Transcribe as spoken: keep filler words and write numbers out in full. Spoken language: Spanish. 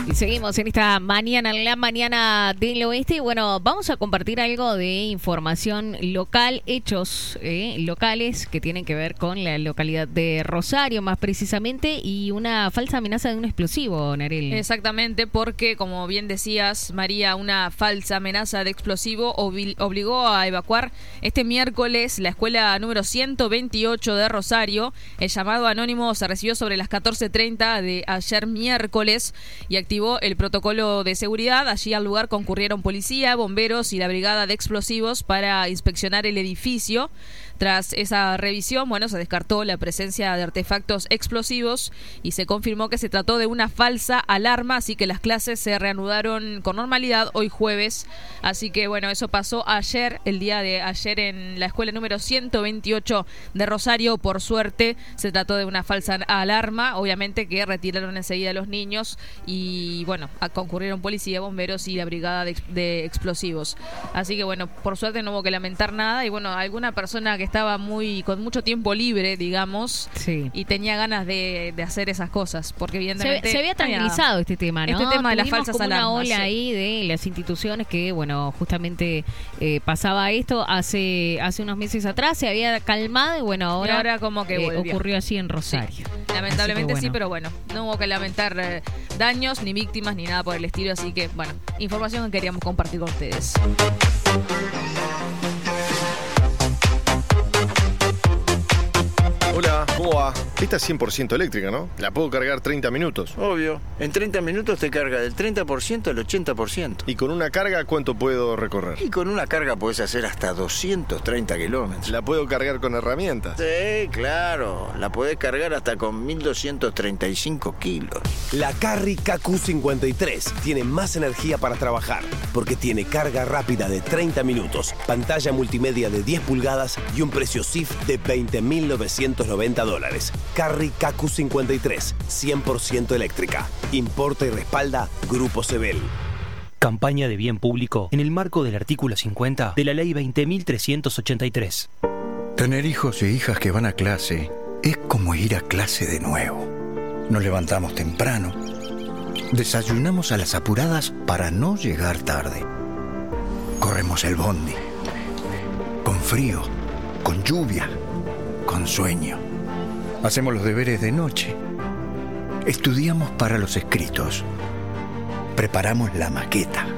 Y seguimos en esta mañana, en la mañana del oeste. Y bueno, vamos a compartir algo de información local, hechos eh, locales que tienen que ver con la localidad de Rosario, más precisamente, y una falsa amenaza de un explosivo, Narel. Exactamente, porque como bien decías, María, una falsa amenaza de explosivo obli- obligó a evacuar este miércoles la escuela número ciento veintiocho de Rosario. El llamado anónimo se recibió sobre las catorce treinta de ayer miércoles y activó el protocolo de seguridad. Allí al lugar concurrieron policía, bomberos y la brigada de explosivos para inspeccionar el edificio. Tras esa revisión, bueno, se descartó la presencia de artefactos explosivos y se confirmó que se trató de una falsa alarma, así que las clases se reanudaron con normalidad hoy jueves. Así que bueno, eso pasó ayer, el día de ayer en la escuela número ciento veintiocho de Rosario. Por suerte se trató de una falsa alarma, obviamente que retiraron enseguida a los niños y bueno, concurrieron policía, bomberos y la brigada de, de explosivos. Así que bueno, por suerte no hubo que lamentar nada y bueno, alguna persona que estaba muy con mucho tiempo libre, digamos, sí, y tenía ganas de, de hacer esas cosas, porque evidentemente se, se había tranquilizado este tema, ¿no? Este tema de las Tuvimos falsas como alarmas, una ola sí. ahí de las instituciones que, bueno, justamente eh, pasaba esto hace hace unos meses atrás, se había calmado y bueno, ahora, y ahora como que eh, ocurrió así en Rosario. Sí. Lamentablemente bueno. sí, pero bueno, no hubo que lamentar eh, daños, ni víctimas, ni nada por el estilo, así que bueno, información que queríamos compartir con ustedes. Hola, ¿cómo va? Esta es cien por ciento eléctrica, ¿no? La puedo cargar treinta minutos. Obvio. En treinta minutos te carga del treinta por ciento al ochenta por ciento. ¿Y con una carga cuánto puedo recorrer? Y con una carga podés hacer hasta doscientos treinta kilómetros. ¿La puedo cargar con herramientas? Sí, claro. La podés cargar hasta con mil doscientos treinta y cinco kilos. La Carry K Q cincuenta y tres tiene más energía para trabajar porque tiene carga rápida de treinta minutos, pantalla multimedia de diez pulgadas y un precio S I F de veinte mil novecientos noventa dólares. Carry K Q cincuenta y tres, cien por ciento eléctrica. Importa y respalda Grupo Sebel. Campaña de bien público en el marco del artículo cincuenta de la Ley veinte mil trescientos ochenta y tres. Tener hijos e hijas que van a clase es como ir a clase de nuevo. Nos levantamos temprano, desayunamos a las apuradas para no llegar tarde. Corremos el bondi, con frío, con lluvia, con sueño. Hacemos los deberes de noche. Estudiamos para los escritos. Preparamos la maqueta.